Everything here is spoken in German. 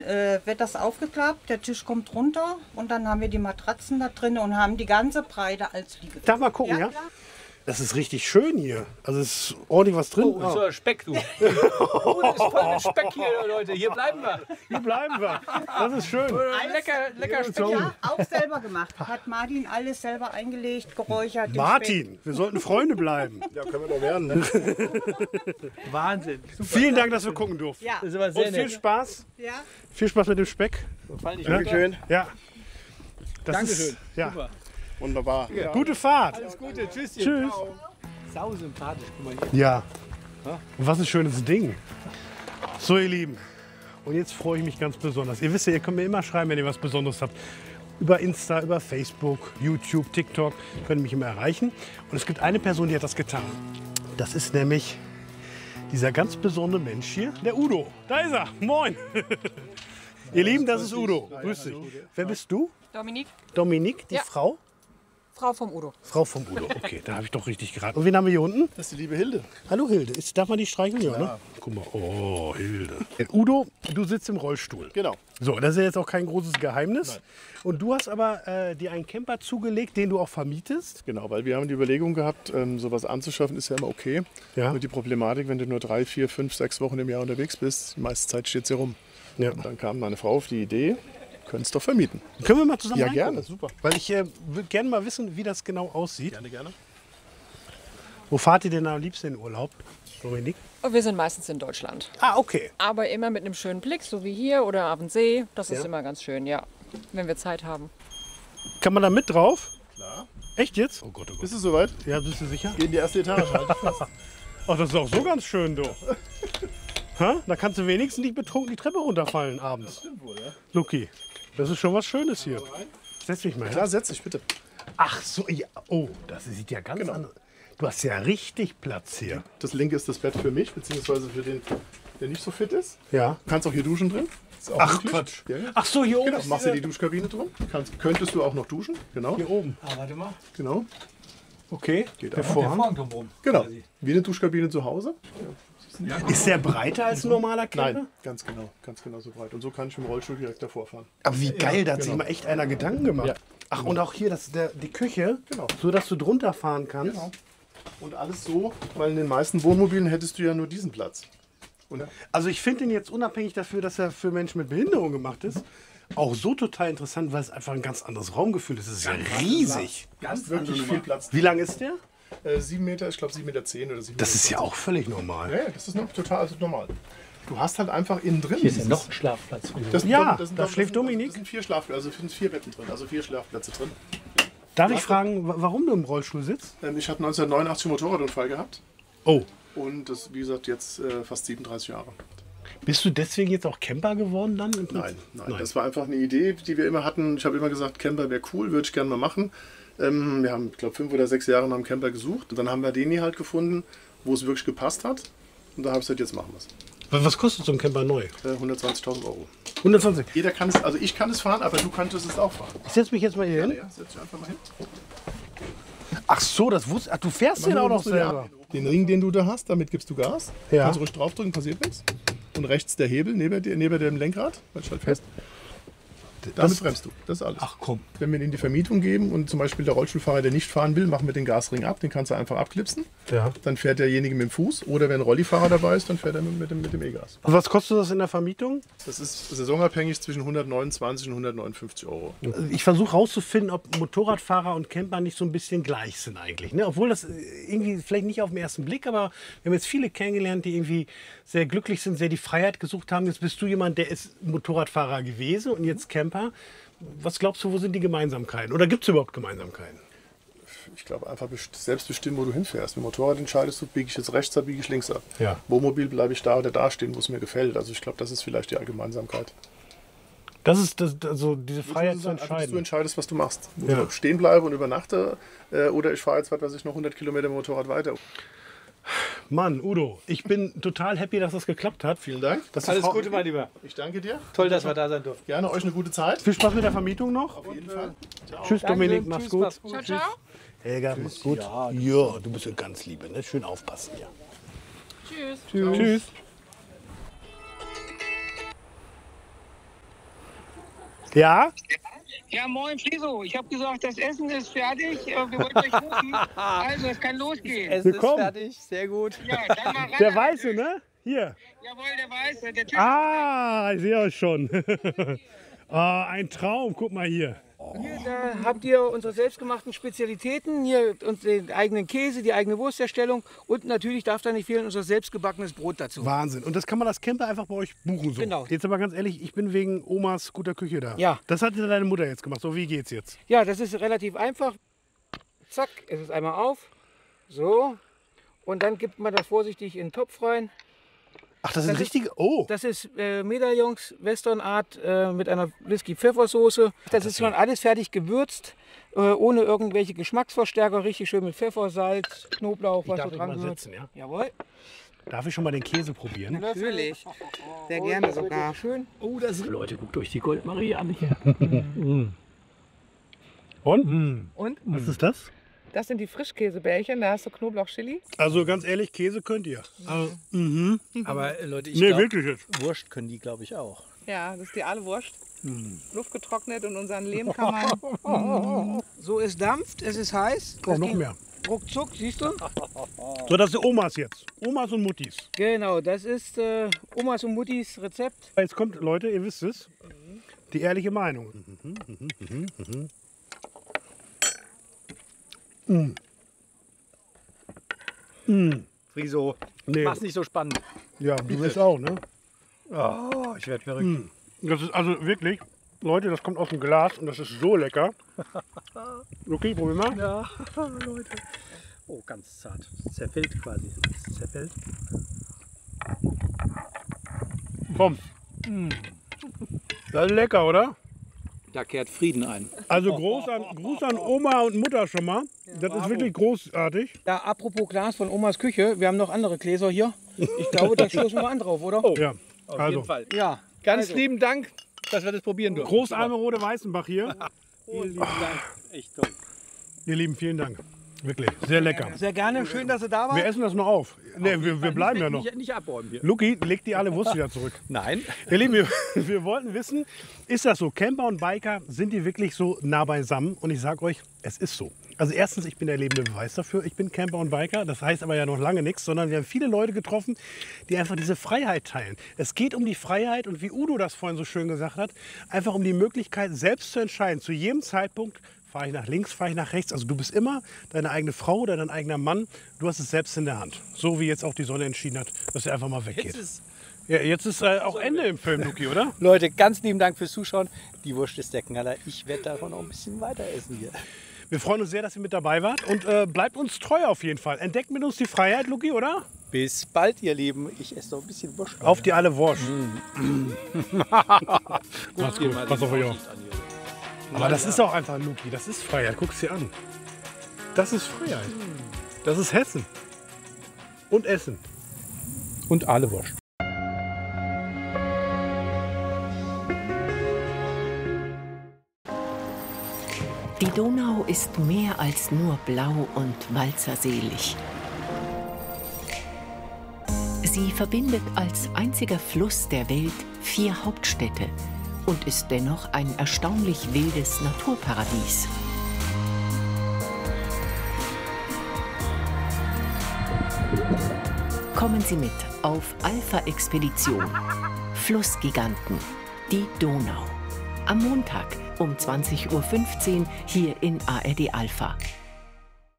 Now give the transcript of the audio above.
Wird das aufgeklappt, der Tisch kommt runter und dann haben wir die Matratzen da drin und haben die ganze Breite als Liege. Darf mal gucken, ja? Klar. Das ist richtig schön hier. Also es ist ordentlich was drin. Oh, so Speck, du. Oh, das ist voll mit Speck hier, Leute. Hier bleiben wir. Hier bleiben wir. Das ist schön. Lecker Speck. Ja, auch selber gemacht. Hat Martin alles selber eingelegt, geräuchert. den Martin, wir sollten Freunde bleiben. Ja, können wir doch werden. Ne? Wahnsinn. Super. Vielen Dank, dass wir gucken durften. Ja. Das ist aber sehr Und viel nett. Spaß. Speck. Ja. Viel Spaß mit dem Speck. Gefallen dich Dankeschön. Ja. Das Dankeschön. Ist, ja. Super. Wunderbar. Ja. Gute Fahrt. Alles Gute. Tschüss. Tschüss. Sau sympathisch. Guck mal hier. Ja. Und was ein schönes Ding. So, ihr Lieben. Und jetzt freue ich mich ganz besonders. Ihr wisst ja, ihr könnt mir immer schreiben, wenn ihr was Besonderes habt. Über Insta, über Facebook, YouTube, TikTok. Könnt ihr mich immer erreichen. Und es gibt eine Person, die hat das getan. Das ist nämlich dieser ganz besondere Mensch hier, der Udo. Da ist er. Moin. Ihr Lieben, das ist Udo. Grüß dich. Wer bist du? Dominik, Dominique, die Ja. Frau? Frau vom Udo. Frau vom Udo. Okay, da habe ich doch richtig geraten. Und wen haben wir hier unten? Das ist die liebe Hilde. Hallo Hilde. Darf man die streicheln? Ja, ne? Guck mal. Oh, Hilde. Udo, du sitzt im Rollstuhl. Genau. So, das ist ja jetzt auch kein großes Geheimnis. Nein. Und du hast aber dir einen Camper zugelegt, den du auch vermietest. Genau, weil wir haben die Überlegung gehabt, sowas anzuschaffen ist ja immer okay. Ja. Nur die Problematik, wenn du nur 3, 4, 5, 6 Wochen im Jahr unterwegs bist, die meiste Zeit steht sie rum. Ja. Und dann kam meine Frau auf die Idee, können es doch vermieten. Können wir mal zusammen Ja, reingucken? gerne, super. Weil ich würde gerne mal wissen, wie das genau aussieht. Gerne, gerne. Wo fahrt ihr denn am liebsten in Urlaub, Dominik? Und wir sind meistens in Deutschland. Ah, okay. Aber immer mit einem schönen Blick, so wie hier oder auf den See. Das ist Ja. immer ganz schön, ja. Wenn wir Zeit haben. Kann man da mit drauf? Klar. Echt jetzt? Oh Gott, oh Gott. Ist es soweit? Ja, bist du sicher? Geh in die erste Etage. Halt dich fest. Ach, das ist auch so ganz schön, du. Ha? Da kannst du wenigstens nicht betrunken die Treppe runterfallen abends. Stimmt wohl, ja? Luki, das ist schon was Schönes hier. Setz mich mal her. Klar, setz dich bitte. Ach so, ja. Oh, das sieht ja ganz Genau. anders. Du hast ja richtig Platz hier. Das linke ist das Bett für mich, beziehungsweise für den, der nicht so fit ist. Ja. Du kannst auch hier duschen drin. Ist auch Ach, möglich. Quatsch. Ja, ja. Ach so, hier oben Genau, ist machst du diese- die Duschkabine drin. Könntest du auch noch duschen. Genau. Hier oben. Ah, warte mal. Genau. Okay, Geht der auch. Vorhang. Vorhang drumherum. Genau. quasi. Wie eine Duschkabine zu Hause. Ist der breiter als ein normaler Camper? Nein, ganz genau so breit. Und so kann ich mit dem Rollstuhl direkt davor fahren. Aber wie geil, da hat sich genau. mal echt einer Gedanken gemacht. Ja. Ach, und auch hier die Küche, Genau. so dass du drunter fahren kannst. Genau. Und alles so, weil in den meisten Wohnmobilen hättest du ja nur diesen Platz. Und Also ich finde den jetzt unabhängig dafür, dass er für Menschen mit Behinderung gemacht ist, auch so total interessant, weil es einfach ein ganz anderes Raumgefühl ist. Es ist ja riesig. ganz wirklich viel Platz. Wie lang ist der? 7 Meter, ich glaube 7,10 Meter oder 7 Das ist ja Meter. auch völlig normal. Ja, ja, das ist noch total also normal. Du hast halt einfach innen drin. Hier ist ja dieses- noch ein Schlafplatz. Das, Ja, das sind, da das schläft sind, Dominik. Das sind 4 Schlafplätze, also sind 4 Betten drin, also 4 Schlafplätze drin. Darf ich fragen, warum du im Rollstuhl sitzt? Ich hatte 1989 einen Motorradunfall gehabt Oh, und das, wie gesagt, jetzt fast 37 Jahre. bist du deswegen jetzt auch Camper geworden dann? im Prinzip? Nein. Das war einfach eine Idee, die wir immer hatten. Ich habe immer gesagt, Camper wäre cool, würde ich gerne mal machen. Wir haben, ich glaube, 5 oder 6 Jahre nach einem Camper gesucht. Und dann haben wir den hier halt gefunden, wo es wirklich gepasst hat. Und da habe ich gesagt, jetzt machen wir es. Was kostet so ein Camper neu? 120.000 Euro. 120. Jeder kann es, also ich kann es fahren, aber du könntest es auch fahren. Ich setze mich jetzt mal hier hin. Ja, setz dich einfach mal hin. Ach so, das wusste. Ach, du fährst den auch noch selber. Den Ring, den du da hast, damit gibst du Gas. Ja. Kannst du ruhig draufdrücken, passiert nichts. Und rechts der Hebel neben dem Lenkrad, weil halt fest. Damit bremst du. Das ist alles. Ach komm. Wenn wir ihn in die Vermietung geben und zum Beispiel der Rollstuhlfahrer, der nicht fahren will, machen wir den Gasring ab, den kannst du einfach abklipsen. Ja. Dann fährt derjenige mit dem Fuß. Oder wenn ein Rollifahrer dabei ist, dann fährt er mit dem E-Gas. Und was kostet das in der Vermietung? Das ist saisonabhängig zwischen 129 und 159 Euro. Ich versuche herauszufinden, ob Motorradfahrer und Camper nicht so ein bisschen gleich sind eigentlich. Ne? Obwohl das irgendwie vielleicht nicht auf den ersten Blick, aber wir haben jetzt viele kennengelernt, die irgendwie sehr glücklich sind, sehr die Freiheit gesucht haben. Jetzt bist du jemand, der ist Motorradfahrer gewesen und jetzt Camper. Was glaubst du, wo sind die Gemeinsamkeiten? Oder gibt es überhaupt Gemeinsamkeiten? Ich glaube einfach selbst bestimmen, wo du hinfährst. Mit dem Motorrad entscheidest du, biege ich jetzt rechts ab, biege ich links ab. Ja. Wohnmobil bleibe ich da oder da stehen, wo es mir gefällt. Also ich glaube, das ist vielleicht die Gemeinsamkeit. Das ist also diese Freiheit zu Einfach, dass du entscheiden. entscheidest, was du machst. Ob Ja. ich stehen bleibe und übernachte oder ich fahre jetzt, was weiß ich, noch 100 Kilometer mit dem Motorrad weiter. Mann, Udo, ich bin total happy, dass das geklappt hat. Vielen Dank. Dass die Alles Frau- Gute, mein Lieber. Ich danke dir. Toll, dass wir da sein durften. Gerne euch eine gute Zeit. Viel Spaß mit der Vermietung noch. Auf jeden Fall. Tschüss, Dominik, mach's Tschüss, gut. mach's gut. Ciao, ciao. Helga, mach's gut. Ja, du bist ja ganz liebe, ne? Schön aufpassen, ja. Tschüss. Tschüss. Ja? Ja, moin Friso. Ich habe gesagt, das Essen ist fertig. Wir wollten euch rufen. Also, es kann losgehen. Es Willkommen. ist fertig, sehr gut. Ja, dann mal ran. Der Weiße, ne? Hier. Jawohl, der Weiße. Der Tisch. Ah, ich sehe euch schon. Ah, ein Traum. Guck mal hier. Hier, da habt ihr unsere selbstgemachten Spezialitäten. Hier den eigenen Käse, die eigene Wursterstellung. Und natürlich darf da nicht fehlen unser selbstgebackenes Brot dazu. Wahnsinn. Und das kann man das Camper einfach bei euch buchen. So. Genau. Jetzt aber ganz ehrlich, ich bin wegen Omas guter Küche da. Ja. Das hat deine Mutter jetzt gemacht. So, wie geht's jetzt? Ja, das ist relativ einfach. Zack, es ist einmal auf. So. Und dann gibt man das vorsichtig in den Topf rein. Ach, das ist ein richtiger. Oh. Das ist Medaillons Western Art mit einer Whisky-Pfeffersoße. Das ist schon alles fertig gewürzt, ohne irgendwelche Geschmacksverstärker. Richtig schön mit Pfeffer, Salz, Knoblauch, was da dran gehört. Sitzen, ja? Jawohl. Darf ich schon mal den Käse probieren? Natürlich. Sehr gerne sogar. Schön. Oh, das Leute, guckt euch die Goldmarie an hier. Und? Und Was ist das? das sind die Frischkäsebällchen, da hast du Knoblauch-Chili. Also ganz ehrlich, Käse könnt ihr. Also, Aber Leute, ich nee, glaube, wirklich jetzt. Wurst können die, glaube ich, auch. Ja, das ist die Aale-Wurst. Luftgetrocknet und unseren Lehm kann man. So, es dampft, es ist heiß. Oh, Das noch geht mehr. Ruckzuck, siehst du? So, das sind Omas jetzt. Omas und Muttis. Genau, das ist Omas und Muttis Rezept. Jetzt kommt, Leute, ihr wisst es, die ehrliche Meinung. Friso, Nee. mach's nicht so spannend. Ja, du willst auch, ne? Oh, ich werde verrückt. Das ist also wirklich, Leute, das kommt aus dem Glas und das ist so lecker. Okay, probier mal. Ja, Leute. Oh, ganz zart. Zerfällt quasi. Es zerfällt. Komm. Das ist lecker, oder? Da kehrt Frieden ein. Also Gruß an Oma und Mutter schon mal. Das ist wirklich großartig. Ja, apropos Glas von Omas Küche, wir haben noch andere Gläser hier. Ich glaube, da stoßen wir an drauf, oder? Ja, Auf also jeden Fall. Ja, Ganz also. lieben Dank, dass wir das probieren durften. Großarme Rode Weißenbach hier. Vielen lieben Dank. Echt toll. Ihr Lieben, vielen Dank. Wirklich, sehr lecker. Sehr gerne, schön, dass ihr da Wir wart. essen das noch auf. Nee, wir bleiben ja noch. Nicht abräumen hier. Luki, leg die alle Wurst wieder zurück. Nein. Ihr Lieben, wir wollten wissen, ist das so? Camper und Biker, sind die wirklich so nah beisammen? Und ich sage euch, es ist so. Also erstens, ich bin der lebende Beweis dafür. Ich bin Camper und Biker. Das heißt aber ja noch lange nichts, sondern wir haben viele Leute getroffen, die einfach diese Freiheit teilen. Es geht um die Freiheit und wie Udo das vorhin so schön gesagt hat, einfach um die Möglichkeit, selbst zu entscheiden, zu jedem Zeitpunkt, fahre ich nach links, fahre ich nach rechts. Also du bist immer deine eigene Frau oder dein eigener Mann. Du hast es selbst in der Hand. So wie jetzt auch die Sonne entschieden hat, dass er einfach mal weggeht. Ja, jetzt ist auch Ende im Film, Luki, oder? Leute, ganz lieben Dank fürs Zuschauen. Die Wurst ist der Knaller. Ich werde davon noch ein bisschen weiter essen hier. Wir freuen uns sehr, dass ihr mit dabei wart und bleibt uns treu auf jeden Fall. Entdeckt mit uns die Freiheit, Luki, oder? Bis bald, ihr Lieben. Ich esse noch ein bisschen Wurst. Auf die alle Wurst. Macht's gut, mal pass auf euch auf. Aussicht an hier. Aber das ist auch einfach Luki, das ist Freiheit. Guck's dir an. Das ist Freiheit. Das ist Hessen. Und Essen. Und alle Wurst. Die Donau ist mehr als nur blau und walzerselig. Sie verbindet als einziger Fluss der Welt 4 Hauptstädte und ist dennoch ein erstaunlich wildes Naturparadies. Kommen Sie mit auf Alpha-Expedition. Flussgiganten, die Donau. Am Montag um 20:15 Uhr hier in ARD Alpha.